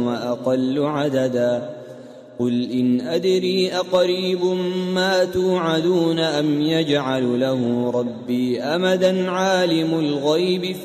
وأقل عددا قل إن أدري أقريب ما توعدون أم يجعل له ربي أمدا عالم الغيب